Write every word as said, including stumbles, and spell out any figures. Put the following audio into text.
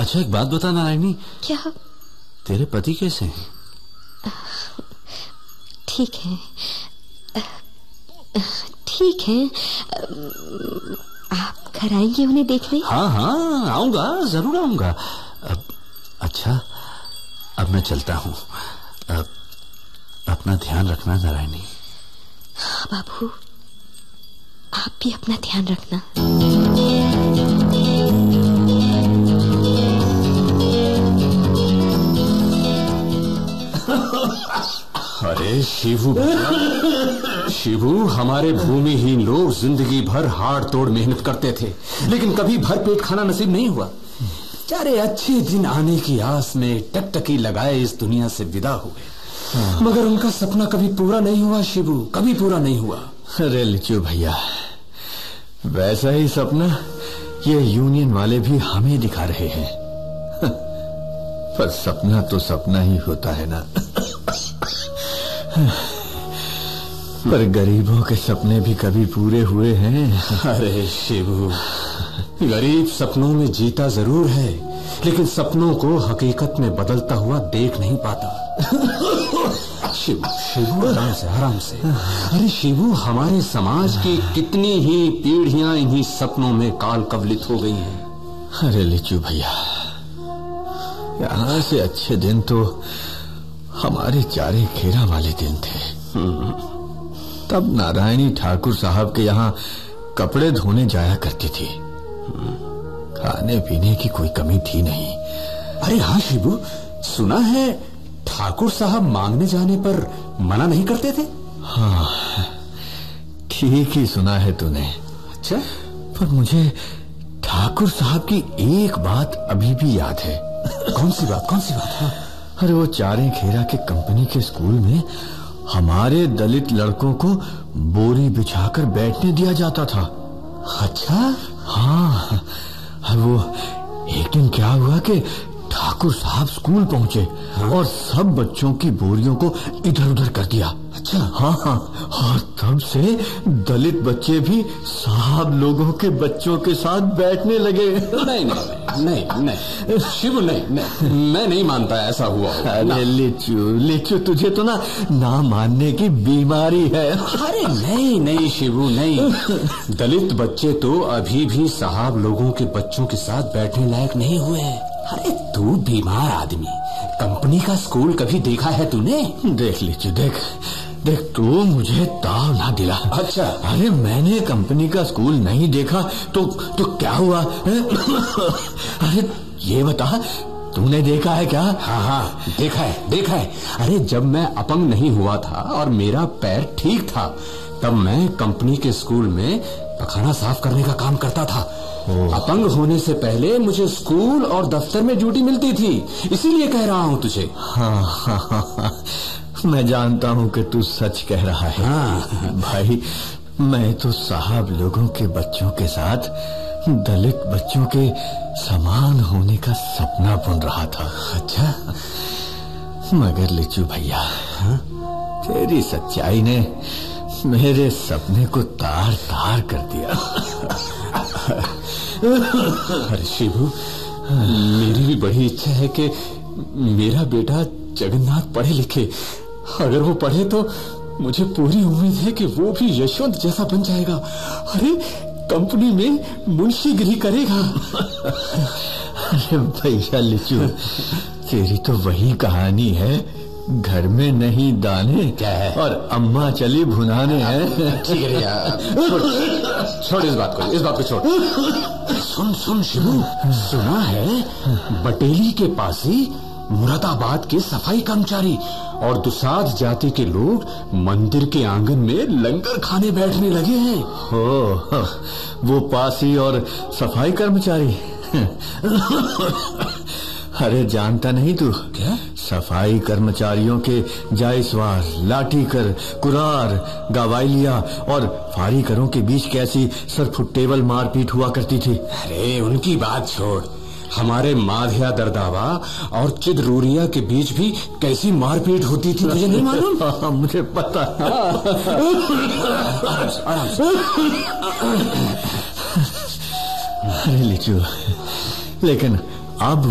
अच्छा एक बात बता नारायणी। क्या? तेरे पति कैसे हैं? ठीक है, ठीक है। आप घर आएंगे उन्हें देखने? हाँ हाँ आऊंगा, जरूर आऊंगा। अब अच्छा अब मैं चलता हूँ। अब अपना ध्यान रखना नारायणी। हाँ बाबू, आप भी अपना ध्यान रखना। अरे शिवू, शिवू, हमारे भूमिहीन लोग जिंदगी भर हाड़ तोड़ मेहनत करते थे, लेकिन कभी भर पेट खाना नसीब नहीं हुआ। चारे अच्छे दिन आने की आस में टकटकी लगाए इस दुनिया से विदा हुए। हाँ। मगर उनका सपना कभी पूरा नहीं हुआ शिवू, कभी पूरा नहीं हुआ। अरे लिचू भैया, वैसा ही सपना ये यूनियन वाले भी हमें दिखा रहे हैं। पर सपना तो सपना ही होता है ना। पर गरीबों के सपने भी कभी पूरे हुए हैं। अरे शिवू, गरीब सपनों में जीता जरूर है, लेकिन सपनों को हकीकत में बदलता हुआ देख नहीं पाता। शिवू, शिवू आराम से, आराम से। अरे शिवू, हमारे समाज की कितनी ही पीढ़ियां इन्हीं सपनों में काल कवलित हो गई हैं। अरे लिचू भैया, यहाँ से अच्छे दिन तो हमारे चारे खेरा वाले दिन थे। तब नारायणी ठाकुर साहब के यहाँ कपड़े धोने जाया करती थी। खाने पीने की कोई कमी थी नहीं। अरे हाँ शिबू, सुना है ठाकुर साहब मांगने जाने पर मना नहीं करते थे। हाँ, ठीक ही सुना है तूने। अच्छा, पर मुझे ठाकुर साहब की एक बात अभी भी याद है। कौन सी बात? कौन सी बात? हाँ। अरे वो चारे खेरा के कंपनी के स्कूल में हमारे दलित लड़कों को बोरी बिछाकर बैठने दिया जाता था। अच्छा? हाँ, वो एक दिन क्या हुआ कि ठाकुर साहब स्कूल पहुंचे। हाँ? और सब बच्चों की बोरियों को इधर उधर कर दिया। अच्छा? हाँ हाँ, और तब से दलित बच्चे भी साहब लोगों के बच्चों के साथ बैठने लगे। नहीं नहीं नहीं नहीं शिव, नहीं नहीं, मैं नहीं मानता ऐसा हुआ। अरे लिचू, लिचू तुझे तो ना ना मानने की बीमारी है। अरे नहीं नहीं शिवू, नहीं। दलित बच्चे तो अभी भी साहब लोगों के बच्चों के साथ बैठने लायक नहीं हुए। अरे तू बीमार आदमी, कंपनी का स्कूल कभी देखा है तूने? देख लीजिए, देख देख तू मुझे ताव ना दिला। अच्छा? अरे मैंने कंपनी का स्कूल नहीं देखा तो तो क्या हुआ? अरे ये बता, तूने देखा है क्या? हाँ हाँ देखा है, देखा है। अरे जब मैं अपंग नहीं हुआ था और मेरा पैर ठीक था, तब मैं कंपनी के स्कूल में पखाना साफ करने का काम करता था। अपंग होने से पहले मुझे स्कूल और दफ्तर में ड्यूटी मिलती थी, इसीलिए कह रहा हूँ तुझे। हाँ हाँ हाँ, मैं जानता हूँ कि तू सच कह रहा है। हाँ भाई, मैं तो साहब लोगों के बच्चों के साथ दलित बच्चों के समान होने का सपना बुन रहा था। अच्छा? मगर लिचू भैया, हाँ? तेरी सच्चाई ने मेरे सपने को तार तार कर दिया। अरे शिवू, मेरी भी बड़ी इच्छा है कि मेरा बेटा जगन्नाथ पढ़े लिखे। अगर वो पढ़े तो मुझे पूरी उम्मीद है कि वो भी यशवंत जैसा बन जाएगा। अरे कंपनी में मुंशीगिरी करेगा। अरे भैया लिचू, तेरी तो वही कहानी है, घर में नहीं दाने क्या है और अम्मा चली भुनाने हैं। ठीक है यार, छोड़, छोड़ इस बात को, इस बात को छोड़। सुन सुन शिवू, सुना है बटेली के पास ही मुरादाबाद के सफाई कर्मचारी और दुसाध जाति के लोग मंदिर के आंगन में लंगर खाने बैठने लगे हैं। हो, वो पासी और सफाई कर्मचारी। अरे जानता नहीं तू? क्या? सफाई कर्मचारियों के जायसवार, लाठीकर, कुरार, गवाइलिया और फारीकरों के बीच कैसी सरफुटेबल मारपीट हुआ करती थी। अरे उनकी बात छोड़, हमारे माधिया दरदावा और चिदरूरिया के बीच भी कैसी मारपीट होती थी, तुझे नहीं मालूम? हाँ, मुझे पता। अरे लिचू, लेकिन अब